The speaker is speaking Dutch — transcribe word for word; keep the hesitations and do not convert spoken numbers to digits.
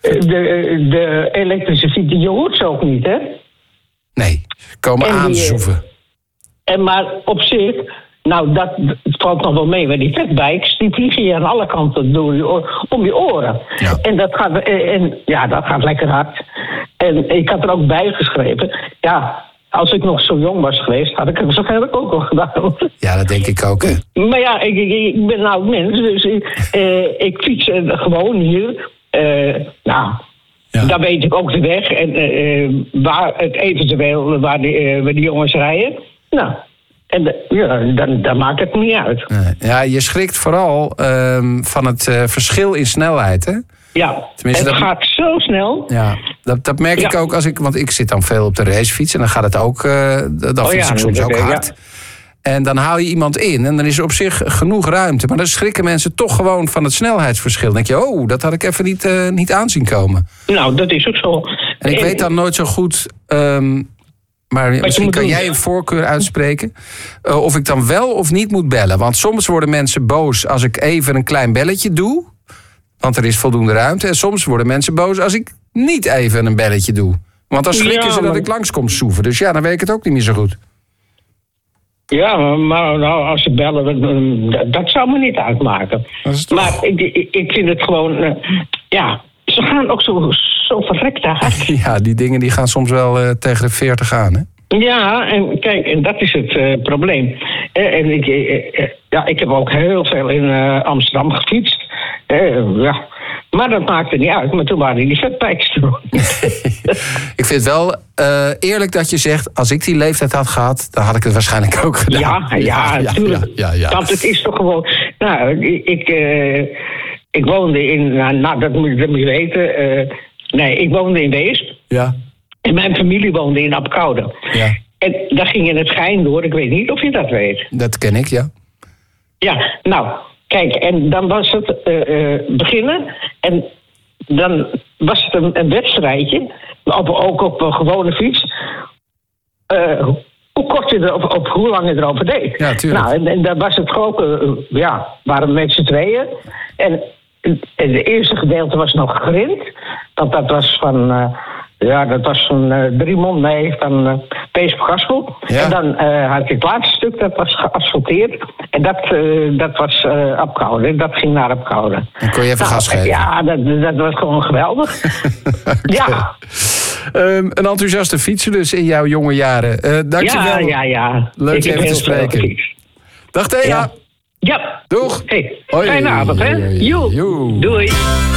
de, de elektrische fiets, je hoort ze ook niet, hè? Nee, ze komen aanzoeven. En maar op zich, nou, dat valt nog wel mee. Maar die fatbikes, die vliegen je aan alle kanten door je oor, om je oren. Ja. En, dat gaat, en ja, dat gaat lekker hard. En ik had er ook bij geschreven, ja, als ik nog zo jong was geweest, had ik het waarschijnlijk ook al gedaan. Ja, dat denk ik ook, hè. Maar ja, ik, ik, ik ben een oud mens, dus ik, uh, ik fiets uh, gewoon hier. Uh, nou, ja. Dan weet ik ook de weg en uh, waar het eventueel waar die, uh, waar die jongens rijden. Nou, en de, ja, dan, dan maakt het niet uit. Ja, je schrikt vooral uh, van het uh, verschil in snelheid, hè? Ja, Tenminste, het dat, gaat zo snel. Ja, dat, dat merk ja. ik ook als ik, want ik zit dan veel op de racefiets en dan gaat het ook, uh, dan oh, fiets ja, ik soms ook ja. hard. En dan haal je iemand in en dan is er op zich genoeg ruimte. Maar dan schrikken mensen toch gewoon van het snelheidsverschil. Dan denk je, oh, dat had ik even niet, uh, niet aanzien komen. Nou, dat is ook zo. En ik en, weet dan nooit zo goed, um, maar misschien kan doen, jij een voorkeur uitspreken, uh, of ik dan wel of niet moet bellen. Want soms worden mensen boos als ik even een klein belletje doe, want er is voldoende ruimte. En soms worden mensen boos als ik niet even een belletje doe. Want dan schrikken ja, ze dat ik langskom soeven. Dus ja, dan weet ik het ook niet meer zo goed. Ja, maar nou, als ze bellen, dat, dat zou me niet uitmaken. Toch... Maar ik, ik, ik vind het gewoon, uh, ja, ze gaan ook zo, zo verrekt hard. Ja, die dingen die gaan soms wel uh, tegen de veertig aan, hè? Ja, en kijk, en dat is het uh, probleem. Uh, en ik, uh, uh, ja, ik heb ook heel veel in uh, Amsterdam gefietst. Uh, ja. Maar dat maakte niet uit, maar toen waren die fatbikes er. Ik vind wel uh, eerlijk dat je zegt, als ik die leeftijd had gehad, dan had ik het waarschijnlijk ook gedaan. Ja, ja, natuurlijk. Ja, ja, ja, ja. Want het is toch gewoon... Nou, ik, uh, ik woonde in... Nou, dat moet, dat moet je weten. Uh, nee, ik woonde in Weesp. Ja. En mijn familie woonde in Apeldoorn. Ja. En daar ging je het Gein door. Ik weet niet of je dat weet. Dat ken ik, ja. Ja, nou... Kijk, en dan was het uh, uh, beginnen en dan was het een, een wedstrijdje, op, ook op een gewone fiets, uh, hoe kort je erop, op hoe lang je erover deed. Ja, tuurlijk. Nou, en, en dan was het gewoon, uh, ja, waren we met z'n tweeën. En, en het eerste gedeelte was nog grind, want dat was van... Uh, Ja, dat was van uh, Driemond, nee, van uh, Pees Gaspel. Ja. En dan uh, had ik het laatste stuk, dat was geasfalteerd. En dat, uh, dat was uh, Apeldoorn. Dat ging naar Apeldoorn. Dan kon je even nou, gas geven. Ja, dat, dat was gewoon geweldig. Okay. Ja. Um, een enthousiaste fietser dus in jouw jonge jaren. Uh, dankjewel. Ja, ja, ja. Leuk ik je even te spreken. Dag Thea. Ja. Ja. Doeg. Hey, fijne avond, hè. Joe. Doei.